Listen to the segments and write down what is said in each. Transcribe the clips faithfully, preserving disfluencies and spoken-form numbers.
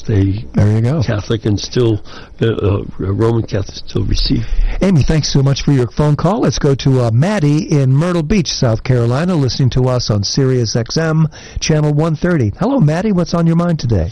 stay there you go. Catholic and still uh, uh, Roman Catholic still receive. Amy, thanks so much for your phone call. Let's go to uh, Maddie in Myrtle Beach, South Carolina, listening to us on Sirius X M, channel one thirty. Hello, Maddie. What's on your mind today?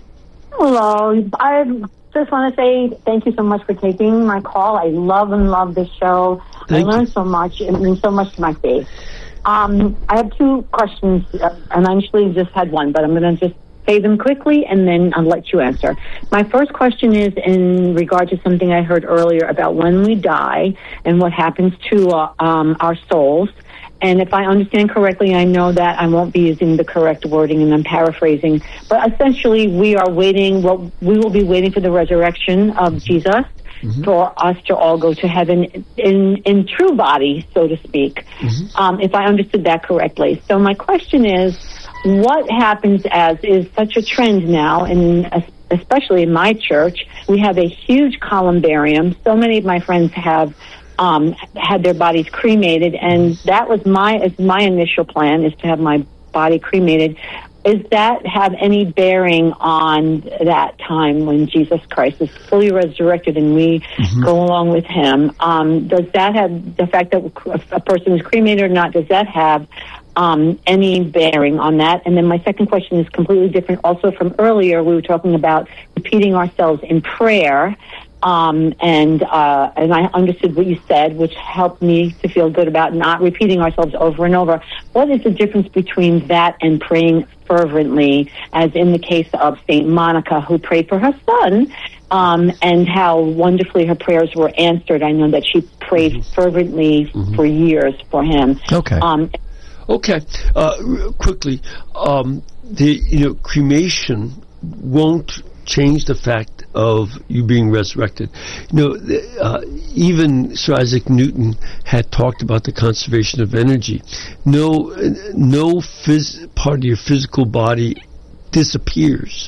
Hello. I just want to say thank you so much for taking my call. I love and love this show. Thank I learned you. so much. It means so much to my faith. Um, I have two questions, uh, and I actually just had one, but I'm going to just say them quickly, and then I'll let you answer. My first question is in regard to something I heard earlier about when we die and what happens to uh, um, our souls. And if I understand correctly, I know that I won't be using the correct wording, and I'm paraphrasing. But essentially, we are waiting. Well, we will be waiting for the resurrection of Jesus. Mm-hmm. For us to all go to heaven in, in true body, so to speak, mm-hmm. um, if I understood that correctly. So my question is, what happens as is such a trend now, and especially in my church, we have a huge columbarium. So many of my friends have um, had their bodies cremated, and that was my, is my initial plan, is to have my body cremated. Does that have any bearing on that time when Jesus Christ is fully resurrected and we mm-hmm. go along with him? Um, does that have, the fact that a person is cremated or not, does that have um, any bearing on that? And then my second question is completely different. Also from earlier, we were talking about repeating ourselves in prayer. Um, and uh, and I understood what you said, which helped me to feel good about not repeating ourselves over and over. What is the difference between that and praying fervently, as in the case of Saint Monica, who prayed for her son, um, and how wonderfully her prayers were answered? I know that she prayed mm-hmm. fervently mm-hmm. for years for him. Okay. Um, okay. Uh, quickly, um, the you know cremation won't change the fact of you being resurrected. You know, uh, even Sir Isaac Newton had talked about the conservation of energy. No, no phys- part of your physical body disappears.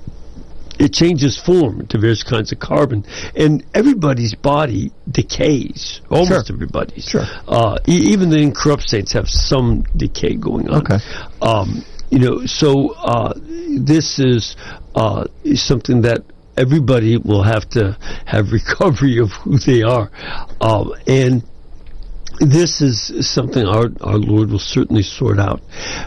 It changes form to various kinds of carbon, and everybody's body decays. Almost sure. everybody's. Sure. Uh, e- even the incorrupt saints have some decay going on. Okay. Um, you know, so uh, this is uh, something that everybody will have to have recovery of who they are, um, and this is something our our Lord will certainly sort out.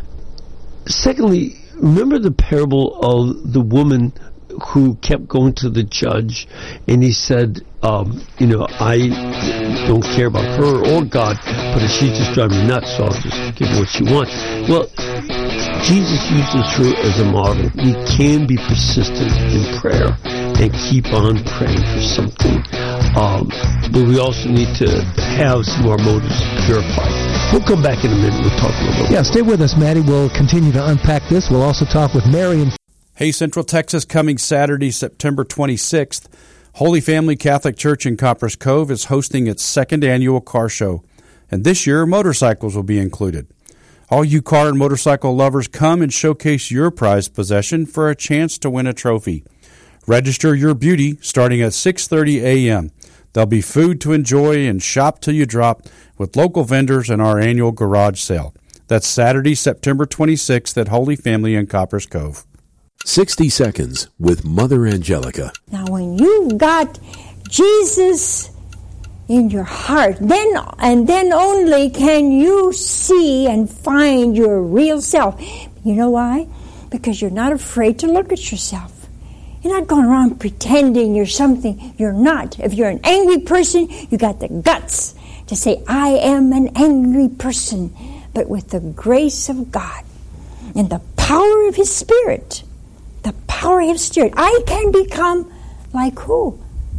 Secondly, remember the parable of the woman who kept going to the judge, and he said, um, you know, I don't care about her or God, but if she's just driving me nuts, so I'll just give her what she wants. Well, Jesus uses her as a model. We can be persistent in prayer and keep on praying for something, um, but we also need to have some of our motives purified. We'll come back in a minute. We'll talk a little bit. Yeah, stay with us, Maddie. We'll continue to unpack this. We'll also talk with Mary and Hey, Central Texas, coming Saturday, September twenty-sixth, Holy Family Catholic Church in Copperas Cove is hosting its second annual car show, and this year motorcycles will be included. All you car and motorcycle lovers, come and showcase your prized possession for a chance to win a trophy. Register your beauty starting at six thirty a.m. There'll be food to enjoy and shop till you drop with local vendors and our annual garage sale. That's Saturday, September twenty-sixth at Holy Family in Copperas Cove. sixty seconds with Mother Angelica. Now, when you've got Jesus in your heart, then and then only can you see and find your real self. You know why? Because you're not afraid to look at yourself. You're not going around pretending you're something you're not. If you're an angry person, you got the guts to say, I am an angry person. But with the grace of God and the power of His Spirit, the power of His Spirit, I can become like who?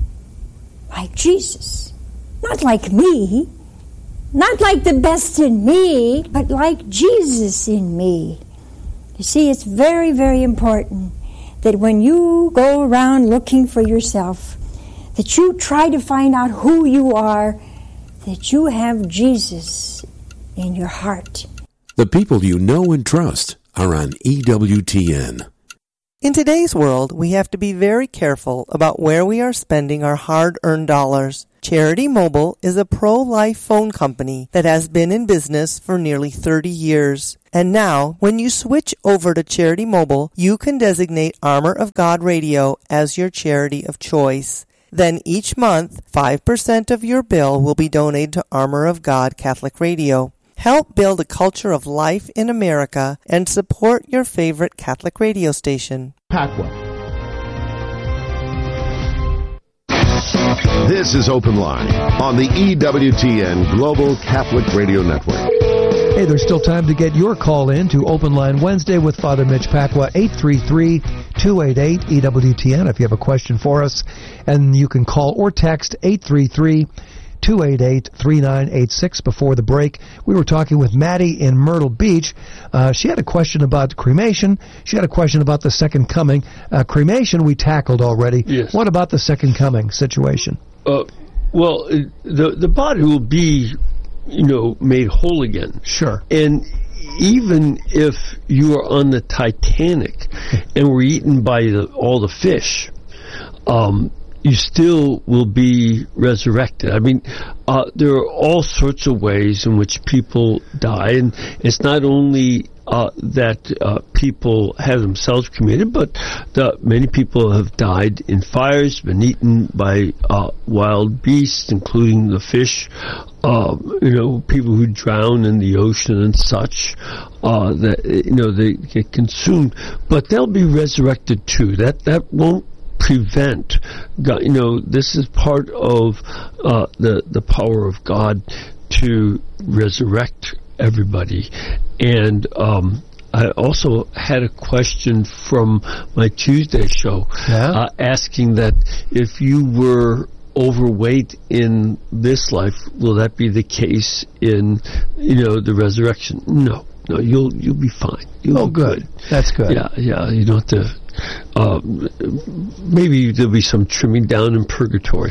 Like Jesus. Not like me, not like the best in me, but like Jesus in me. You see, it's very, very important that when you go around looking for yourself, that you try to find out who you are, that you have Jesus in your heart. The people you know and trust are on E W T N. In today's world, we have to be very careful about where we are spending our hard-earned dollars. Charity Mobile is a pro-life phone company that has been in business for nearly thirty years. And now, when you switch over to Charity Mobile, you can designate Armor of God Radio as your charity of choice. Then each month, five percent of your bill will be donated to Armor of God Catholic Radio. Help build a culture of life in America and support your favorite Catholic radio station. Patwa. This is Open Line on the E W T N Global Catholic Radio Network. Hey, there's still time to get your call in to Open Line Wednesday with Father Mitch Pacwa, eight three three, two eight eight, E W T N if you have a question for us. And you can call or text eight three three, two eight eight, three nine eight six. Before the break, we were talking with Maddie in Myrtle Beach. Uh, she had a question about cremation. She had a question about the second coming. Uh, cremation we tackled already. Yes. What about the second coming situation? Uh, well, uh, the the body will be, you know, made whole again. Sure. And even if you are on the Titanic and were eaten by the, all the fish, um, you still will be resurrected. I mean, uh, there are all sorts of ways in which people die, and it's not only uh, that uh, people have themselves cremated, but the, many people have died in fires, been eaten by uh, wild beasts, including the fish. Uh, you know, people who drown in the ocean and such, uh, that you know they get consumed, but they'll be resurrected too. That that won't prevent God. You know, this is part of uh, the the power of God to resurrect everybody. And um, I also had a question from my Tuesday show, yeah? uh, asking that if you were overweight in this life, will that be the case in, you know, the resurrection? No, no, you'll you'll be fine. You'll Oh, be good. That's good. Yeah, yeah. You don't have to. Uh, maybe there'll be some trimming down in purgatory.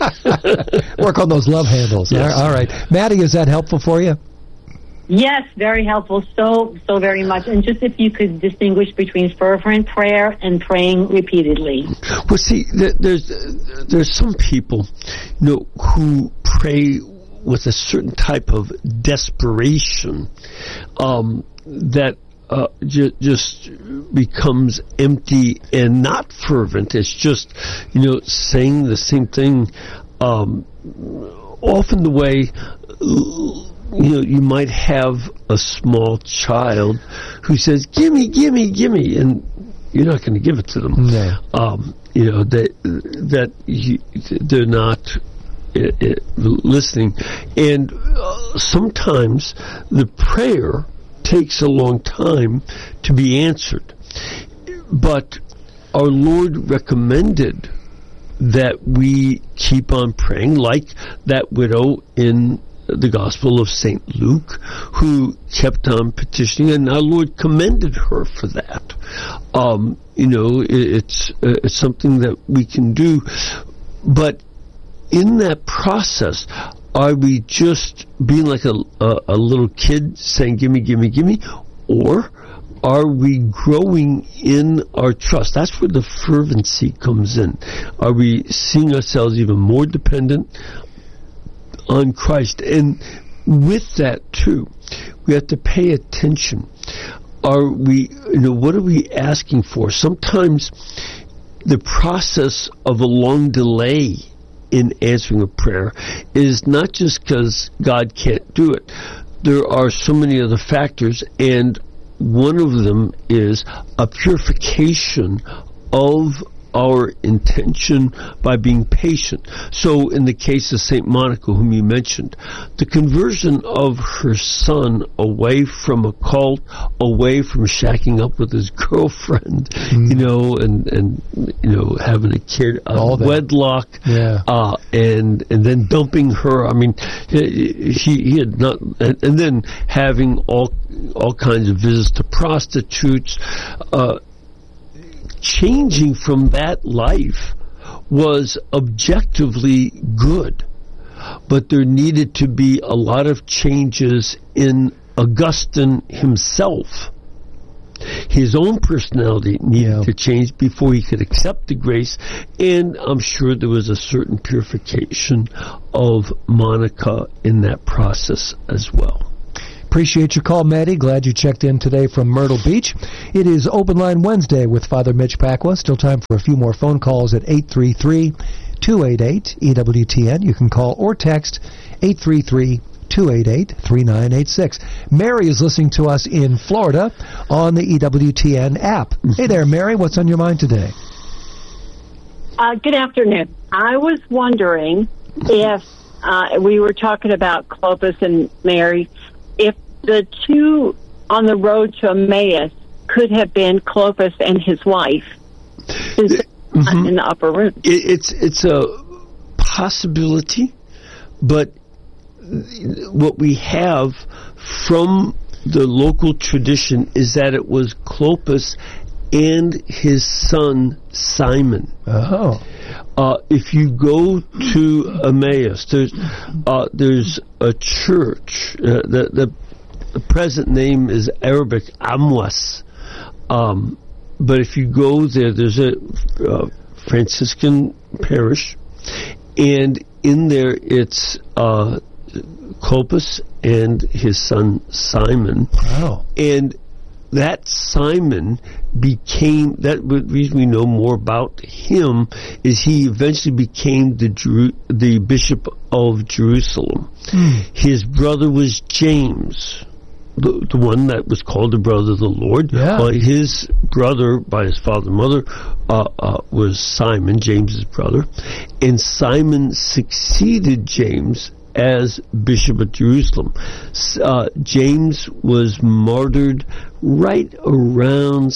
Work on those love handles. Yes. All right, Maddie, is that helpful for you? Yes, very helpful. So, so very much. And just if you could distinguish between fervent prayer and praying repeatedly. Well, see, th- there's there's some people, you know, who pray with a certain type of desperation um, that uh, ju- just becomes empty and not fervent. It's just, you know, saying the same thing. Um, often the way. Uh, You know, you might have a small child who says, "Gimme, gimme, gimme," and you're not going to give it to them. No. Um, you know that that you, they're not uh, uh, listening, and uh, sometimes the prayer takes a long time to be answered. But our Lord recommended that we keep on praying, like that widow in the Gospel of Saint Luke, who kept on petitioning, and our Lord commended her for that. Um, you know, it, it's uh, it's something that we can do, but in that process, are we just being like a, a, a little kid saying, "Gimme, gimme, gimme," or are we growing in our trust? That's where the fervency comes in. Are we seeing ourselves even more dependent on Christ? And with that too, we have to pay attention. Are we, you know, what are we asking for? Sometimes the process of a long delay in answering a prayer is not just because God can't do it. There are so many other factors, and one of them is a purification of our intention by being patient. So in the case of Saint Monica, whom you mentioned, the conversion of her son away from a cult, away from shacking up with his girlfriend, mm. you know, and, and, you know, having a kid, a wedlock, yeah. uh, and, and then dumping her. I mean, he, he had not, and, and then having all, all kinds of visits to prostitutes, uh, changing from that life was objectively good, but there needed to be a lot of changes in Augustine himself. His own personality needed yeah. to change before he could accept the grace, and I'm sure there was a certain purification of Monica in that process as well. Appreciate your call, Maddie. Glad you checked in today from Myrtle Beach. It is Open Line Wednesday with Father Mitch Pacwa. Still time for a few more phone calls at eight three three, two eight eight, E W T N. You can call or text eight three three, two eight eight, three nine eight six. Mary is listening to us in Florida on the E W T N app. Hey there, Mary. What's on your mind today? Uh, good afternoon. I was wondering if uh, we were talking about Clopas and Mary, if the two on the road to Emmaus could have been Clopas and his wife mm-hmm. in the upper room. It, it's it's a possibility, but what we have from the local tradition is that it was Clopas and his son Simon. Oh. Uh, if you go to Emmaus, there's uh, there's a church. Uh, the, the the present name is Arabic Amwas, um, but if you go there, there's a uh, Franciscan parish, and in there it's uh, Clopas and his son Simon. Wow. And that Simon became, that reason we know more about him is he eventually became the Jeru- the Bishop of Jerusalem. Mm. His brother was James, the, the one that was called the brother of the Lord. Yeah. Uh, his brother, by his father and mother, uh, uh, was Simon, James's brother. And Simon succeeded James as Bishop of Jerusalem. Uh, James was martyred right around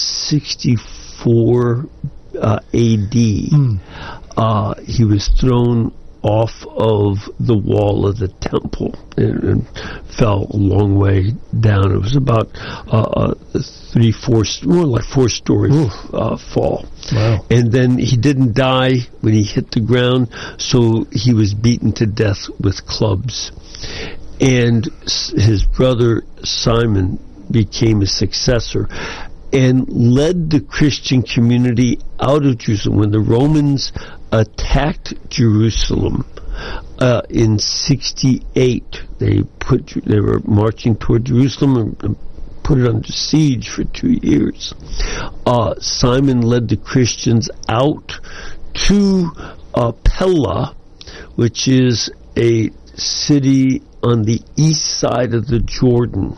sixty-four uh, A D. Mm. Uh, he was thrown off of the wall of the temple and, and fell a long way down. It was about uh, a three, four, more like four story uh, fall. Wow. And then he didn't die when he hit the ground, so he was beaten to death with clubs. And his brother Simon became his successor and led the Christian community out of Jerusalem. When the Romans attacked Jerusalem uh, in sixty-eight, they put they were marching toward Jerusalem and, and put it under siege for two years. Uh, Simon led the Christians out to uh, Pella, which is a city on the east side of the Jordan,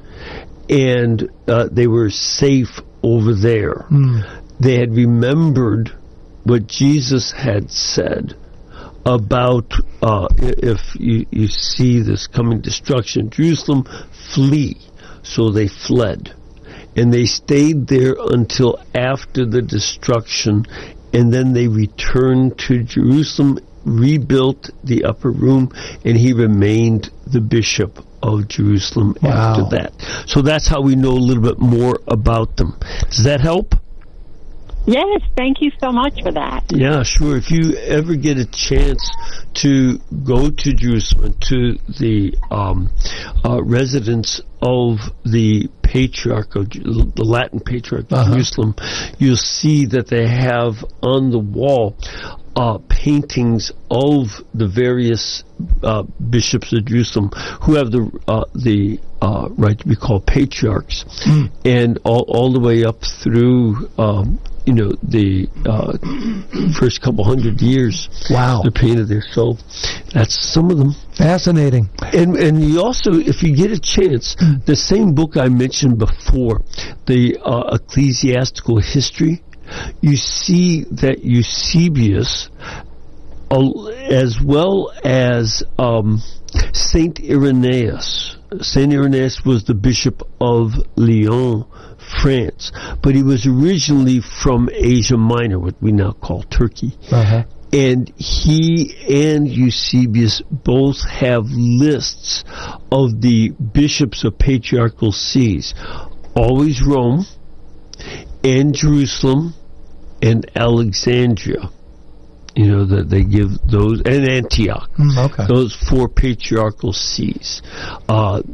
and uh, they were safe over there. Mm. They had remembered what Jesus had said about uh, if you, you see this coming destruction in Jerusalem, flee. So they fled. And they stayed there until after the destruction, and then they returned to Jerusalem, rebuilt the upper room, and he remained the bishop of Jerusalem wow. after that. So that's how we know a little bit more about them. Does that help? Yes, thank you so much for that. Yeah, sure. If you ever get a chance to go to Jerusalem, to the um, uh, residence of the patriarch of the Latin patriarch of uh-huh. Jerusalem, you'll see that they have on the wall uh, paintings of the various uh, bishops of Jerusalem who have the uh, the uh, right to be called patriarchs, mm. and all all the way up through. Um, You know, the uh, first couple hundred years. Wow. They're painted there. So that's some of them. Fascinating. And and you also, if you get a chance, the same book I mentioned before, the uh, Ecclesiastical History, you see that Eusebius, uh, as well as um, Saint Irenaeus, Saint Irenaeus was the Bishop of Lyon, France, but he was originally from Asia Minor, what we now call Turkey. Uh-huh. And he and Eusebius both have lists of the bishops of patriarchal sees. Always Rome, and Jerusalem, and Alexandria. You know, that they give those, and Antioch. Mm, okay. Those four patriarchal sees. Uh,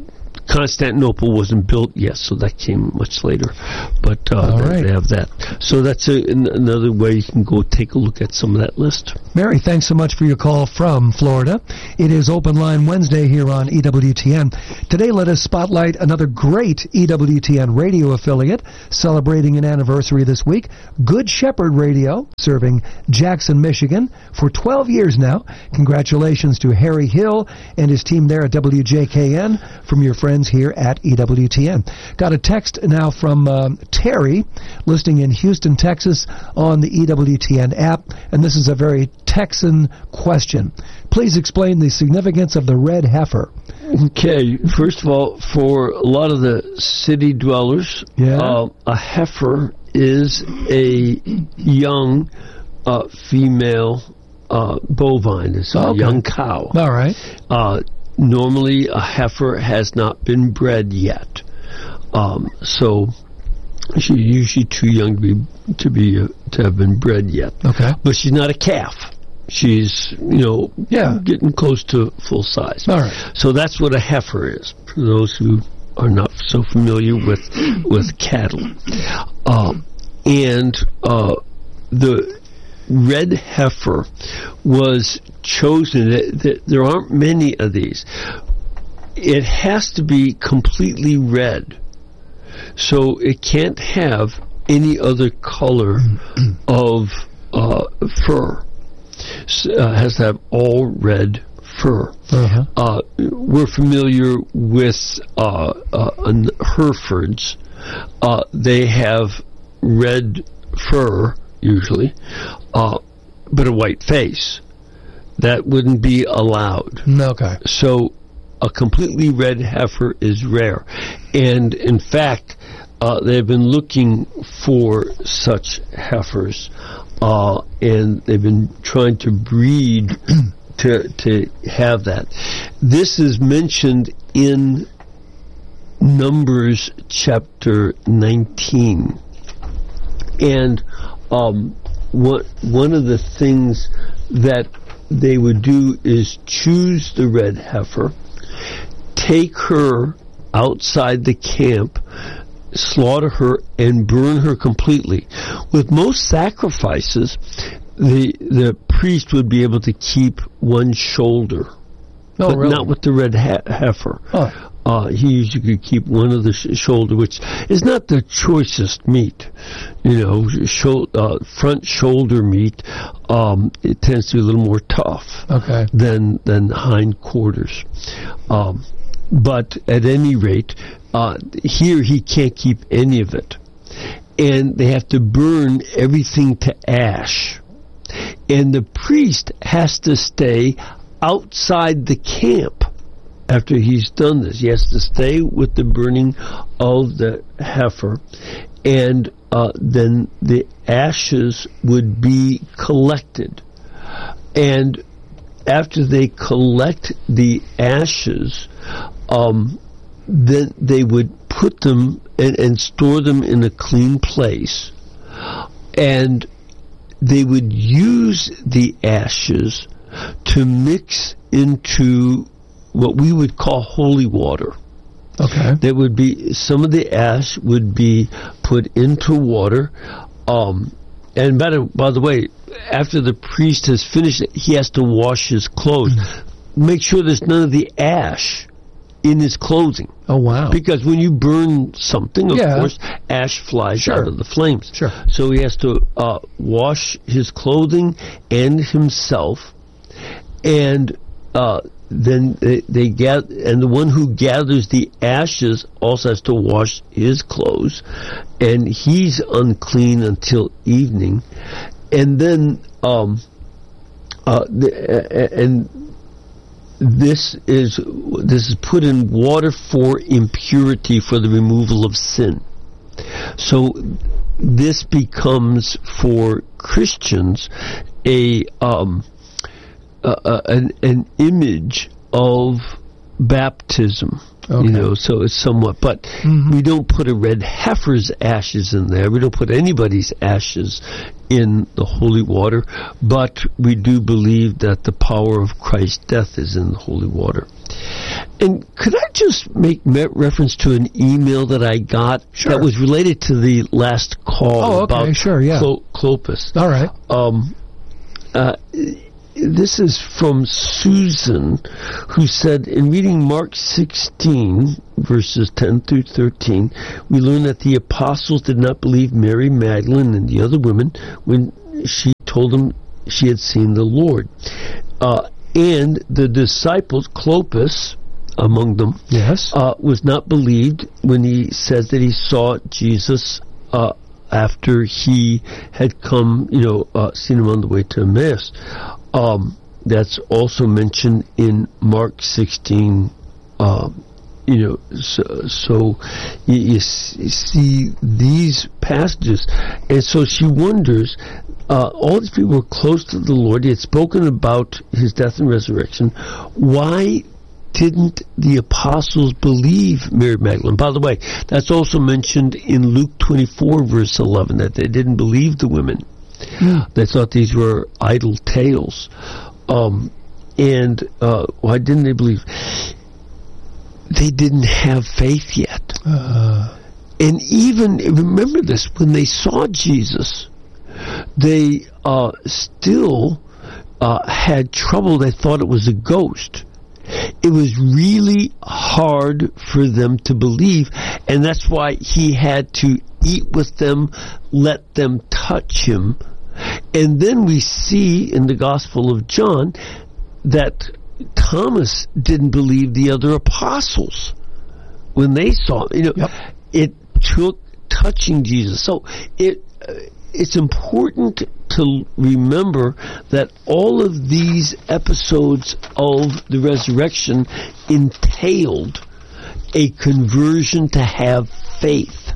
Constantinople wasn't built yet, so that came much later. But uh, they, right. they have that. So that's a, an, another way you can go take a look at some of that list. Mary, thanks so much for your call from Florida. It is Open Line Wednesday here on E W T N. Today, let us spotlight another great E W T N radio affiliate celebrating an anniversary this week. Good Shepherd Radio, serving Jackson, Michigan for twelve years now. Congratulations to Harry Hill and his team there at W J K N from your friends here at E W T N. Got a text now from um, Terry, listening in Houston, Texas, on the E W T N app, and this is a very Texan question. Please explain the significance of the red heifer. Okay, first of all, for a lot of the city dwellers, yeah. uh, a heifer is a young uh, female uh, bovine. It's a okay. young cow. All right. Uh, normally, a heifer has not been bred yet, um, so she's usually too young to be to be uh, to have been bred yet. Okay, but she's not a calf. She's, you know, yeah. getting close to full size. All right. So that's what a heifer is, for those who are not so familiar with with cattle. Um, and uh, the red heifer was chosen. Th- th- there aren't many of these. It has to be completely red. So it can't have any other color of uh, fur. Uh, has to have all red fur. Uh-huh. Uh, we're familiar with uh, uh, Herefords. Uh, they have red fur, usually, uh, but a white face. That wouldn't be allowed. Okay. So a completely red heifer is rare. And, in fact, uh, they've been looking for such heifers. Uh, and they've been trying to breed to to have that. This is mentioned in Numbers chapter nineteen, and um, what one of the things that they would do is choose the red heifer, take her outside the camp, slaughter her, and burn her completely. With most sacrifices, the the priest would be able to keep one shoulder, oh, but really? not with the red he- heifer. Oh. Uh, he usually could keep one of the sh- shoulder, which is not the choicest meat. You know, sho- uh, front shoulder meat, um, it tends to be a little more tough okay. than than hind quarters. Um, but at any rate, uh, here he can't keep any of it. And they have to burn everything to ash. And the priest has to stay outside the camp after he's done this. He has to stay with the burning of the heifer, and uh, then the ashes would be collected. And after they collect the ashes, um, then they would put them and, and store them in a clean place, and they would use the ashes to mix into what we would call holy water. Okay. There would be, some of the ash would be put into water, um, and by the, by the way, after the priest has finished it, he has to wash his clothes. Mm-hmm. Make sure there's none of the ash in his clothing. Oh, wow. Because when you burn something, of yeah. course, ash flies sure. out of the flames. Sure. So he has to uh, wash his clothing and himself, and uh, then they, they gather, and the one who gathers the ashes also has to wash his clothes, and he's unclean until evening. And then, um, uh, the, and this is this is put in water for impurity, for the removal of sin. So this becomes for Christians a um, uh, uh, an, an image of baptism. Okay. You know, so it's somewhat, but mm-hmm. we don't put a red heifer's ashes in there. We don't put anybody's ashes in the holy water, but we do believe that the power of Christ's death is in the holy water. And could I just make reference to an email that I got sure. that was related to the last call oh, okay, about sure, yeah. Clo- Clopas? All right. Um, uh, This is from Susan, who said, in reading Mark sixteen, verses ten through thirteen, we learn that the apostles did not believe Mary Magdalene and the other women when she told them she had seen the Lord. Uh, and the disciples, Clopas, among them, yes, uh, was not believed when he says that he saw Jesus uh, after he had come, you know, uh, seen him on the way to Emmaus. Um, that's also mentioned in Mark sixteen. Um, you know, so, so you, you see these passages, and so she wonders. Uh, all these people were close to the Lord. He had spoken about his death and resurrection. Why didn't the apostles believe Mary Magdalene? By the way, that's also mentioned in Luke twenty-four, verse eleven, that they didn't believe the women. Mm. They thought these were idle tales. Um, and uh, why didn't they believe? They didn't have faith yet. Uh. And even, remember this, when they saw Jesus, they uh, still uh, had trouble. They thought it was a ghost. It was really hard for them to believe, and that's why he had to eat with them, let them touch him. And then we see in the Gospel of John that Thomas didn't believe the other apostles when they saw him. You know, yep. It took touching Jesus. So it uh, it's important to remember that all of these episodes of the resurrection entailed a conversion to have faith.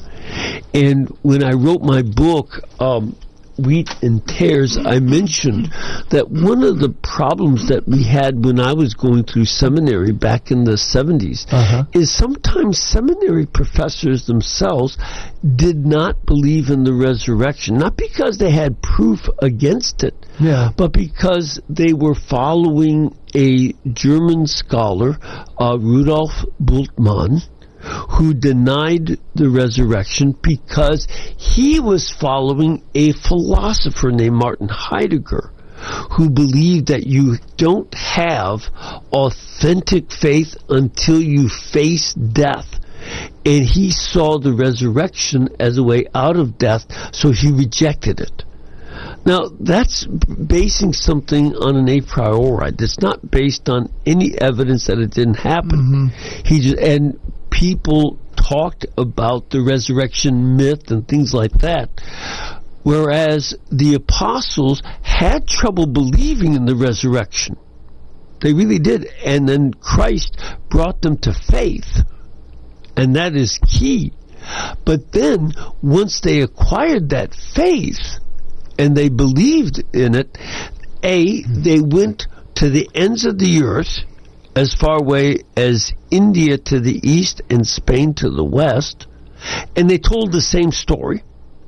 And when I wrote my book, um, Wheat and Tares, I mentioned that one of the problems that we had when I was going through seminary back in the seventies uh-huh. is sometimes seminary professors themselves did not believe in the resurrection, not because they had proof against it, yeah. but because they were following a German scholar, uh, Rudolf Bultmann, who denied the resurrection because he was following a philosopher named Martin Heidegger, who believed that you don't have authentic faith until you face death. And he saw the resurrection as a way out of death, so he rejected it. Now, that's basing something on an a priori. It's not based on any evidence that it didn't happen. Mm-hmm. He just, and people talked about the resurrection myth and things like that, whereas the apostles had trouble believing in the resurrection. They really did. And then Christ brought them to faith, and that is key. But then, once they acquired that faith, and they believed in it, A, they went to the ends of the earth, as far away as India to the east and Spain to the west, and they told the same story.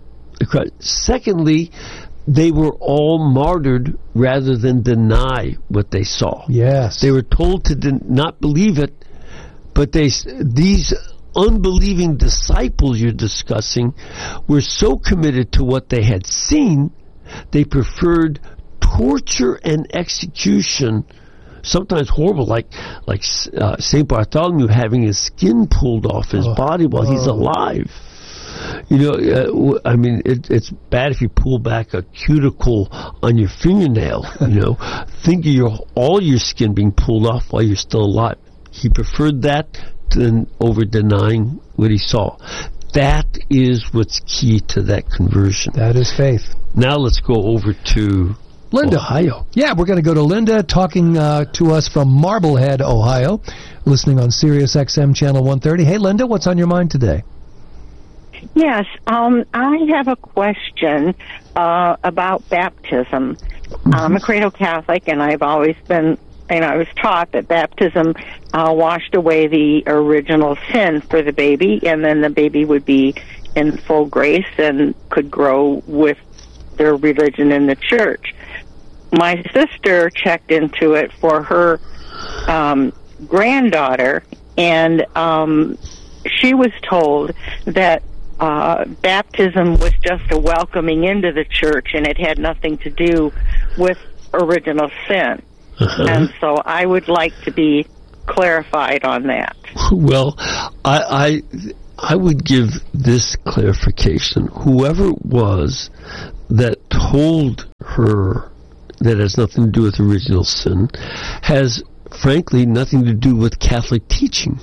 Secondly, they were all martyred rather than deny what they saw. Yes. They were told to de- not believe it, but they these unbelieving disciples you're discussing were so committed to what they had seen, they preferred torture and execution, sometimes horrible, like like uh, Saint Bartholomew having his skin pulled off his oh. body while oh. he's alive. You know, uh, I mean, it, it's bad if you pull back a cuticle on your fingernail. You know, think of your all your skin being pulled off while you're still alive. He preferred that than over denying what he saw. That is what's key to that conversion. That is faith. Now let's go over to Linda. Ohio. Yeah, we're going to go to Linda talking uh, to us from Marblehead, Ohio, listening on Sirius X M Channel one thirty. Hey, Linda, what's on your mind today? Yes, um, I have a question uh, about baptism. Mm-hmm. I'm a cradle Catholic, and I've always been and I was taught that baptism uh, washed away the original sin for the baby, and then the baby would be in full grace and could grow with their religion in the church. My sister checked into it for her um, granddaughter, and um, she was told that uh, baptism was just a welcoming into the church, and it had nothing to do with original sin. Uh-huh. And so I would like to be clarified on that. Well, I, I I would give this clarification. Whoever it was that told her that has nothing to do with original sin has, frankly, nothing to do with Catholic teaching.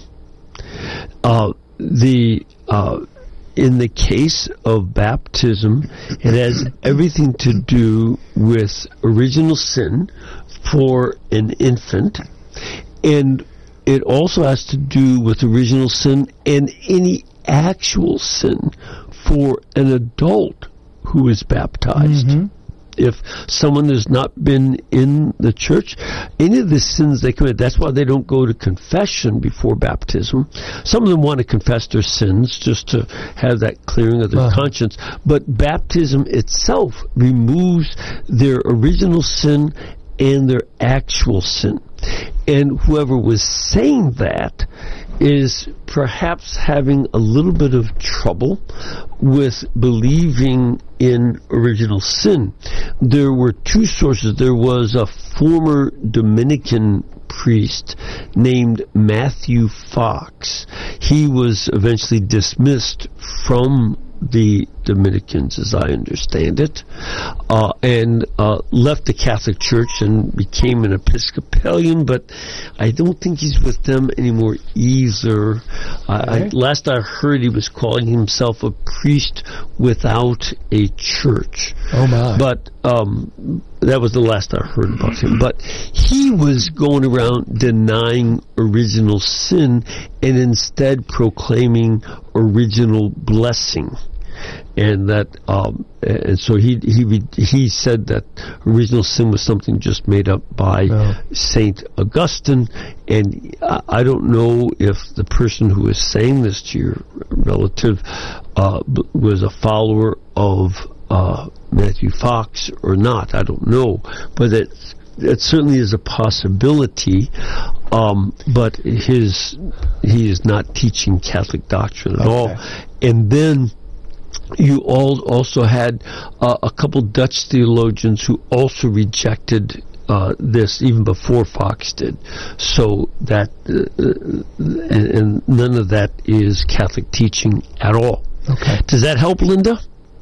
Uh, the uh, in the case of baptism, it has everything to do with original sin for an infant, and it also has to do with original sin and any actual sin for an adult who is baptized. Mm-hmm. If someone has not been in the church, any of the sins they commit, that's why they don't go to confession before baptism. Some of them want to confess their sins just to have that clearing of their uh-huh. conscience. But baptism itself removes their original sin and their actual sin. And whoever was saying that is perhaps having a little bit of trouble with believing in original sin. There were two sources. There was a former Dominican priest named Matthew Fox. He was eventually dismissed from the Dominicans, as I understand it, uh, and uh, left the Catholic Church and became an Episcopalian, but I don't think he's with them anymore either. Uh, I, last I heard, he was calling himself a priest without a church. Oh, my. But um, that was the last I heard about him. But he was going around denying original sin and instead proclaiming original blessing. And that, um, and so he he he said that original sin was something just made up by oh. Saint Augustine, and I, I don't know if the person who was saying this to your relative uh, was a follower of uh, Matthew Fox or not. I don't know, but it it certainly is a possibility. Um, but his he is not teaching Catholic doctrine at okay. all, and then. You all also had uh, a couple Dutch theologians who also rejected uh, this even before Fox did. So that, uh, and, and none of that is Catholic teaching at all. Okay. Does that help, Linda?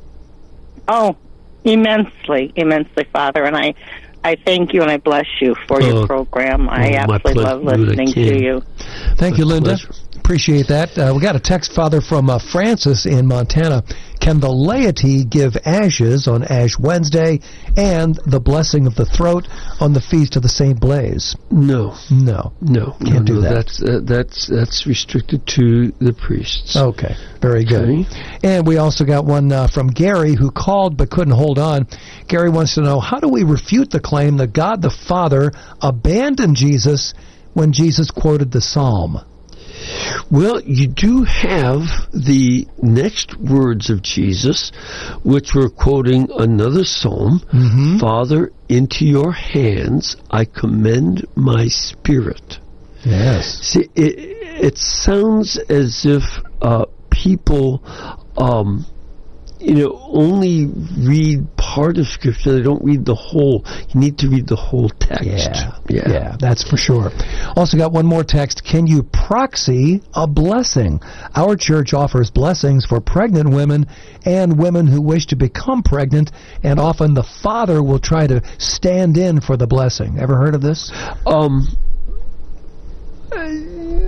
Oh, immensely, immensely, Father. And I, I thank you and I bless you for your uh, program. I oh, absolutely love listening to you. Thank you, Linda. Pleasure. Appreciate that. Uh, we got a text, Father, from uh, Francis in Montana. Can the laity give ashes on Ash Wednesday and the blessing of the throat on the feast of the Saint Blaise? No, no, no, can't no, do no, that. That's uh, that's that's restricted to the priests. Okay, very good. Okay. And we also got one uh, from Gary who called but couldn't hold on. Gary wants to know, how do we refute the claim that God the Father abandoned Jesus when Jesus quoted the Psalm? Well, you do have the next words of Jesus, which were quoting another psalm. Mm-hmm. Father, into your hands I commend my spirit. Yes. See, it, it sounds as if uh, people, um, you know, only read part of Scripture. They don't read the whole. You need to read the whole text. Yeah, yeah, yeah, that's for sure. Also got one more text. Can you proxy a blessing? Our church offers blessings for pregnant women and women who wish to become pregnant, and often the father will try to stand in for the blessing. Ever heard of this? Um...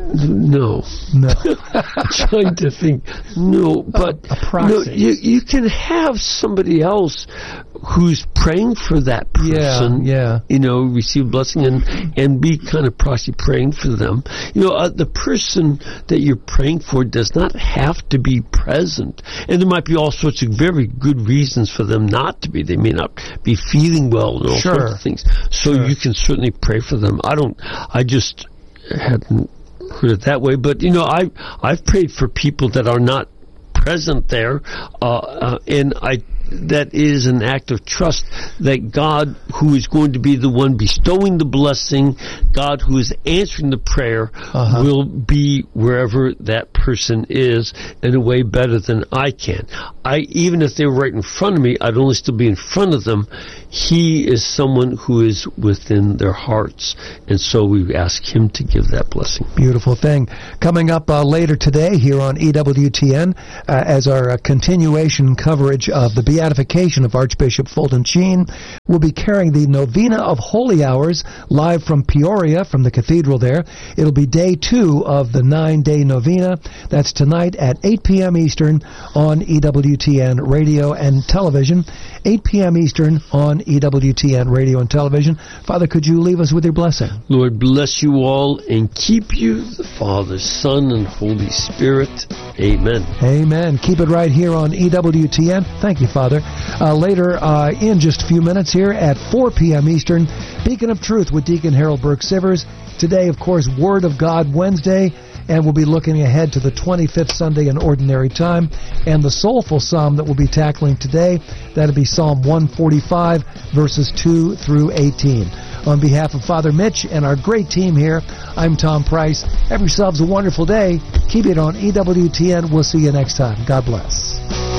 No. No. I'm trying to think. No, but a proxy. No, you, you can have somebody else who's praying for that person, yeah, yeah. you know, receive blessing and, and be kind of proxy praying for them. You know, uh, the person that you're praying for does not have to be present. And there might be all sorts of very good reasons for them not to be. They may not be feeling well and all sure. sorts of things. So sure. you can certainly pray for them. I don't, I just hadn't heard it that way. But, you know, I, I've prayed for people that are not present there, uh, uh, and I that is an act of trust that God, who is going to be the one bestowing the blessing, God who is answering the prayer, uh-huh. will be wherever that person is in a way better than I can. I, even if they were right in front of me, I'd only still be in front of them. He is someone who is within their hearts, and so we ask Him to give that blessing. Beautiful thing. Coming up uh, later today here on E W T N uh, as our uh, continuation coverage of the beatification of Archbishop Fulton Sheen, we'll be carrying the Novena of Holy Hours live from Peoria, from the cathedral there. It'll be day two of the nine-day novena. That's tonight at eight p.m. Eastern on E W T N radio and television. eight p.m. Eastern on E W T N radio and television. Father, could you leave us with your blessing? Lord, bless you all and keep you, the Father, Son, and Holy Spirit. Amen. Amen. Keep it right here on E W T N. Thank you, Father. Uh, later, uh, in just a few minutes here at four p.m. Eastern, Beacon of Truth with Deacon Harold Burke-Sivers. Today, of course, Word of God Wednesday. And we'll be looking ahead to the twenty-fifth Sunday in Ordinary Time. And the soulful psalm that we'll be tackling today, that'll be Psalm one forty-five, verses two through eighteen. On behalf of Father Mitch and our great team here, I'm Tom Price. Have yourselves a wonderful day. Keep it on E W T N. We'll see you next time. God bless.